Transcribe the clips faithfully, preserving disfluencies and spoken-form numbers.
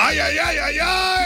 ¡Ay, ay, ay, ay, ay!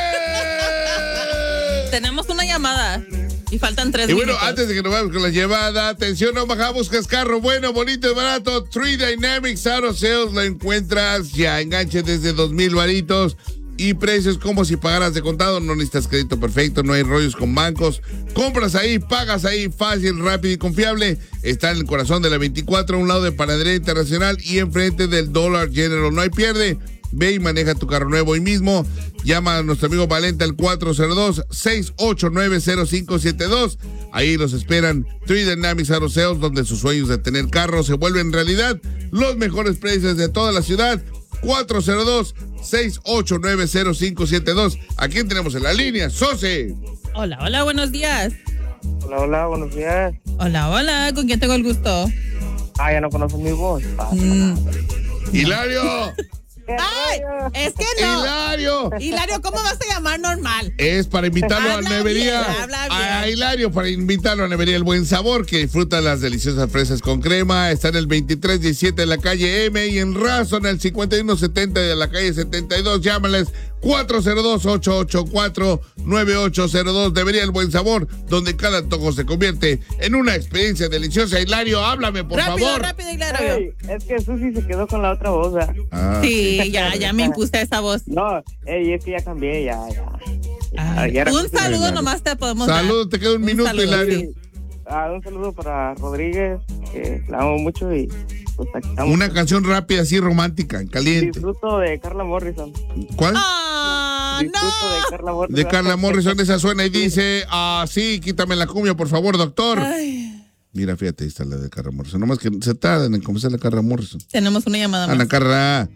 Tenemos una llamada y faltan tres Y bueno, minutos. antes de que nos vayamos con la llamada, atención, no bajamos cascarro, bueno, bonito y barato. Three Dynamics Auto Sales lo encuentras ya, enganche desde dos mil varitos y precios como si pagaras de contado. No necesitas crédito perfecto, no hay rollos con bancos. Compras ahí, pagas ahí, fácil, rápido y confiable. Está en el corazón de la veinticuatro, a un lado de Panadería Internacional y enfrente del Dollar General. No hay pierde. Ve y maneja tu carro nuevo hoy mismo. Llama a nuestro amigo Valente al cuatro cero dos, seis ocho nueve, cero cinco siete dos. Ahí los esperan Three Dynamics Auto Sales, donde sus sueños de tener carro se vuelven realidad. Los mejores precios de toda la ciudad. cuatro cero dos, seis ocho nueve, cero cinco siete dos. ¿A quién tenemos en la línea? ¡Sose! Hola, hola, buenos días. Hola, hola, buenos días. Hola, hola, ¿con quién tengo el gusto? Ah, ya no conocen mi voz. Ah, Mm. ¡Hilario! ¡Ay! Es que no. ¡Hilario! Hilario, ¿cómo vas a llamar normal? Es para invitarlo Habla a la nevería. bien, habla bien. A Hilario, para invitarlo a la nevería El Buen Sabor, que disfruta las deliciosas fresas con crema. Está en el veintitrés diecisiete de la calle M y en Razo en el cincuenta y uno setenta de la calle setenta y dos. Llámales cuatro cero dos, ocho ocho cuatro, nueve ocho cero dos. Nevería El Buen Sabor, donde cada antojo se convierte en una experiencia deliciosa. Hilario, háblame, por rápido, favor. rápido, Hilario. Ey, es que Susi se quedó con la otra voz. ¿eh? Ah, Sí, ya, ya me impuse esa voz. No, ey, es que ya cambié, ya, ya. Ay, Ya era un cuestión de saludo Hilario. nomás te podemos dar. Saludos, te queda un, Un minuto, saludo, Hilario. sí. Ah, un saludo para Rodríguez, que la amo mucho y pues aquí estamos. Una canción rápida, así romántica, en caliente. Disfruto de Carla Morrison. ¿Cuál? ¡Ah, Disfruto de no! Carla Morrison. De Carla Morrison, esa suena y dice, ah, sí, quítame la cumbia, por favor, doctor. Ay, Mira, fíjate, ahí está la de Carla Morrison. Nomás que se tardan en comenzar la Carla Morrison. tenemos una llamada Ana más. Carla,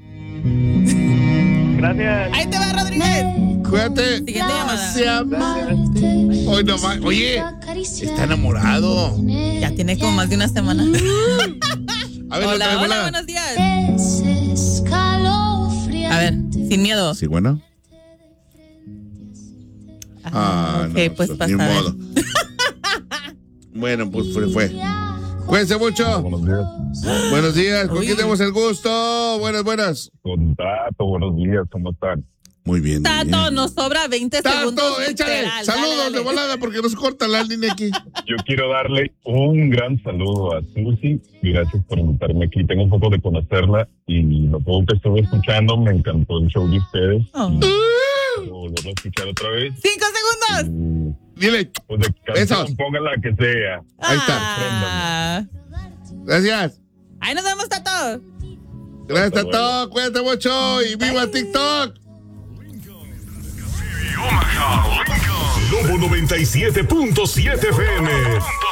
Gracias. Ahí te va, Rodríguez. cuídate. Siguiente llamada. Se amante. Hoy no va. Oye, está enamorado. Ya tiene como más de una semana. A ver, Hola, otra vez, hola, volada. buenos días. A ver, sin miedo. Sí, bueno. Ah, ok, no, pues ni pasa. modo. Bueno, pues fue. fue. Cuídense mucho. Buenos días. Buenos días. ¿Con Uy. quién tenemos el gusto? Buenas, buenas. Con Tato, buenos días, ¿cómo están? Muy bien. muy bien. Tato, nos sobra veinte segundos. Tato, échale. literal. Saludos Dale, dale. de volada porque nos corta la línea aquí. Yo quiero darle un gran saludo a Susi. Gracias por invitarme aquí. Tengo un poco de conocerla y lo poco que estuve escuchando, me encantó el show de ustedes. Oh. Y quiero volverlo a escuchar otra vez. Cinco segundos. Y, Dile. pues de canción, Besos. pongan la que sea. Ahí está. Ah. Gracias. Ahí nos vemos, Tato. Gracias, Hasta Tato. Cuídate mucho y viva TikTok. Lobo noventa y siete punto siete F M.